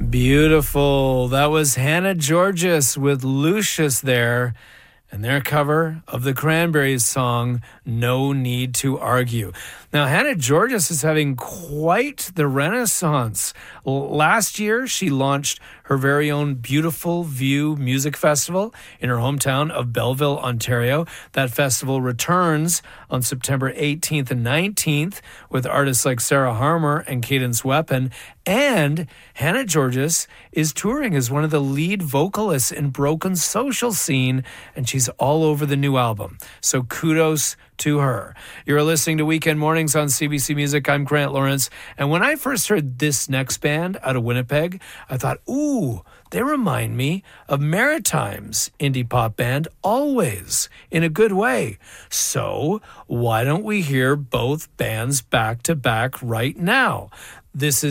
Beautiful. That was Hannah Georgas with Lucius there, and their cover of the Cranberries song, No Need to Argue. Now, Hannah Georgas is having quite the renaissance. Last year, she launched her very own Beautiful View Music Festival in her hometown of Belleville, Ontario. That festival returns on September 18th and 19th with artists like Sarah Harmer and Cadence Weapon. And Hannah Georgas is touring as one of the lead vocalists in Broken Social Scene, and she's all over the new album. So kudos to her. You're listening to Weekend Mornings on CBC Music. I'm Grant Lawrence. And when I first heard this next band out of Winnipeg, I thought, ooh, they remind me of Maritime's indie pop band, Always, in a good way. So why don't we hear both bands back to back right now? This is